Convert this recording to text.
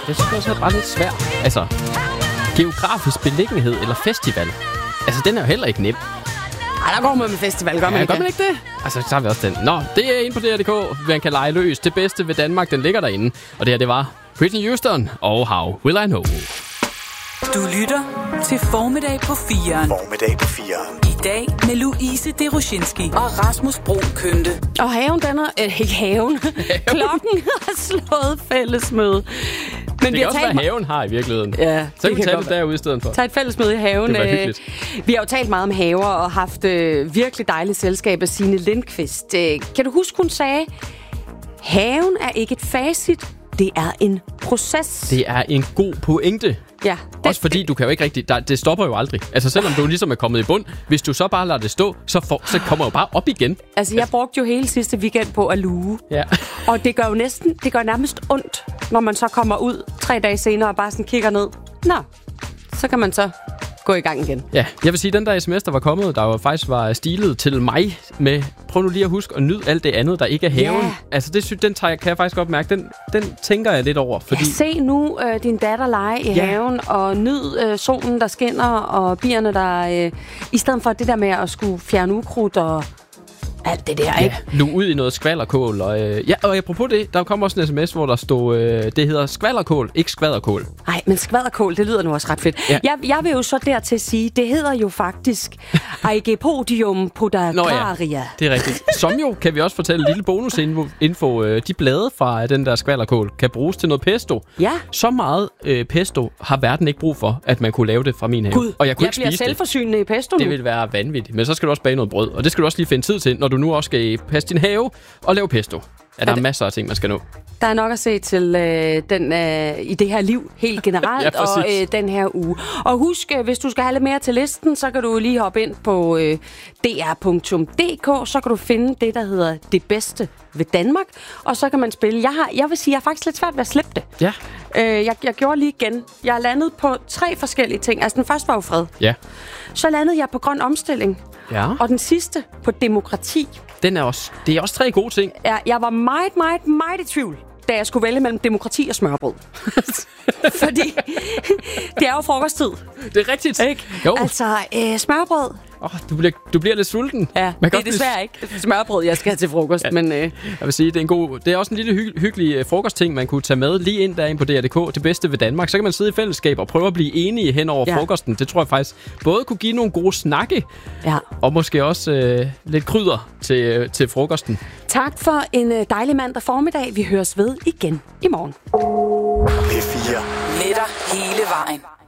Jeg synes også, det er bare lidt svært. Altså, geografisk beliggenhed eller festival. Altså, den er jo heller ikke nem. Ej, der går man med festival, gør man ikke det? Gør man ikke det? Altså, så har vi også den. Nå, det er inde på DR.dk. Man kan lege løs. Det bedste ved Danmark, den ligger derinde. Og det her, det var Whitney Houston og How Will I Know. Du lytter til Formiddag på 4'eren. Formiddag på 4'eren. I dag med Louise Deroshinski og Rasmus Brun-Kønte. Og haven, den er... ikke haven. Klokken har slået fællesmøde. Men det kan også være, haven har i virkeligheden. Ja, så kan vi tage det derude i stedet for. Tag et fællesmøde i haven. Det var hyggeligt. Vi har jo talt meget om haver og haft virkelig dejligt selskab af Signe Lindqvist. Kan du huske, hun sagde, haven er ikke et facit, det er en proces. Det er en god pointe. Ja, også fordi du kan jo ikke rigtig... det stopper jo aldrig. Altså selvom du ligesom er kommet i bund, hvis du så bare lader det stå, så kommer jo bare op igen. Altså jeg brugte jo hele sidste weekend på at luge. Ja. Og det gør nærmest ondt, når man så kommer ud 3 dage senere og bare sådan kigger ned. Nå, så kan man så gå i gang igen. Ja, jeg vil sige, den der sms, der var kommet, der jo faktisk var stilet til mig med, prøv nu lige at huske at nyde alt det andet, der ikke er haven. Yeah. Altså, den kan jeg faktisk godt mærke. Den tænker jeg lidt over. Fordi... Ja, se nu din datter lege i haven, og nyd solen, der skinner, og bierne, der... I stedet for det der med at skulle fjerne ukrudt og... alt det der, ikke? Nu ud i noget skvallerkål. Og apropos det, der kom også en sms, hvor der stod, det hedder skvallerkål, ikke skvallerkål. Nej, men skvallerkål, det lyder nu også ret fedt. Ja. Jeg vil jo så dertil sige, det hedder jo faktisk Aegipodium podagraria. Ja, det er rigtigt. Som jo, kan vi også fortælle, en lille bonusinfo. De blade fra den der skvallerkål kan bruges til noget pesto. Ja. Så meget pesto har verden ikke brug for, at man kunne lave det fra min have. Gud, og jeg kunne jeg ikke bliver spise selvforsynende i pesto nu. Det vil være vanvittigt. Men så skal du også bage noget brød, og det skal du også lige finde tid til, når du nu også skal passe din have og lave pesto. Ja, der er masser af ting, man skal nå. Der er nok at se til i det her liv helt generelt, ja, og den her uge. Og husk, hvis du skal have lidt mere til listen, så kan du lige hoppe ind på dr.dk, så kan du finde det, der hedder Det Bedste ved Danmark, og så kan man spille. Jeg vil sige, jeg har faktisk lidt svært ved at slippe det. Ja. Jeg gjorde lige igen. Jeg landede på 3 forskellige ting. Altså, den første var jo fred. Ja. Så landede jeg på grøn omstilling. Ja. Og den sidste på demokrati. Det er også 3 gode ting. Ja, jeg var meget i tvivl, da jeg skulle vælge mellem demokrati og smørbrød. Fordi det er jo frokosttid. Det er rigtigt. Ikke? Jo. Altså, smørbrød. Du bliver lidt sulten. Ja, det er desværre ikke smørbrød, jeg skal have til frokost. Ja. Men, jeg vil sige, det er også en lille hyggelig frokostting, man kunne tage med lige ind derinde på DR.dk. Det bedste ved Danmark. Så kan man sidde i fællesskab og prøve at blive enige hen over frokosten. Det tror jeg faktisk både kunne give nogle gode snakke, og måske også lidt krydder til frokosten. Tak for en dejlig mandag formiddag. Vi høres ved igen i morgen. P4. Med dig hele vejen.